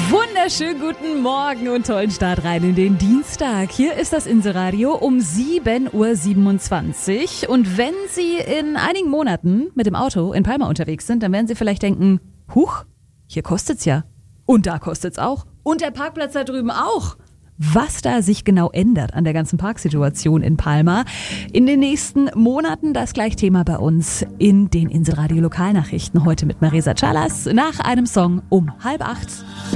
Wunderschönen guten Morgen und tollen Start rein in den Dienstag. Hier ist das Inseradio um 7.27 Uhr. Und wenn Sie in einigen Monaten mit dem Auto in Palma unterwegs sind, dann werden Sie vielleicht denken, huch, hier kostet's ja. Und da kostet's auch. Und der Parkplatz da drüben auch. Was da sich genau ändert an der ganzen Parksituation in Palma in den nächsten Monaten, das gleich Thema bei uns in den Inseradio Lokalnachrichten. Heute mit Marisa Chalas nach einem Song um 7:30.